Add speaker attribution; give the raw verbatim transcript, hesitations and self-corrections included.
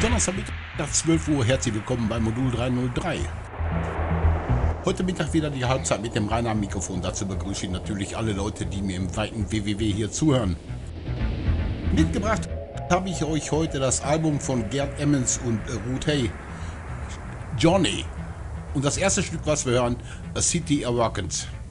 Speaker 1: Donnerstagmittag, zwölf Uhr. Herzlich willkommen bei Modul dreihundertdrei. Heute Mittag wieder die Halbzeit mit dem Rainer am Mikrofon. Dazu begrüße ich natürlich alle Leute, die mir im weiten W W W hier zuhören. Mitgebracht habe ich euch heute das Album von Gerd Emmons und Ruth Hay, Johnny. Und das erste Stück, was wir hören, A City Awakens.